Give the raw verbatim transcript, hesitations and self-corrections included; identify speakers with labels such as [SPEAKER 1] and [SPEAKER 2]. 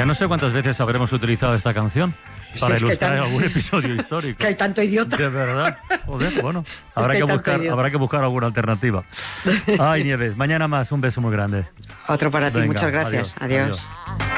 [SPEAKER 1] Ya no sé cuántas veces habremos utilizado esta canción para
[SPEAKER 2] si es
[SPEAKER 1] ilustrar
[SPEAKER 2] tan...
[SPEAKER 1] algún episodio histórico.
[SPEAKER 2] Que hay tanto idiota.
[SPEAKER 1] De verdad. Joder, bueno, habrá,
[SPEAKER 2] es que
[SPEAKER 1] que buscar, habrá que buscar alguna alternativa. Ay, Nieves, mañana más. Un beso muy grande.
[SPEAKER 2] Otro para ti.
[SPEAKER 1] Venga,
[SPEAKER 2] Muchas gracias.
[SPEAKER 1] adiós.
[SPEAKER 2] adiós.
[SPEAKER 1] adiós.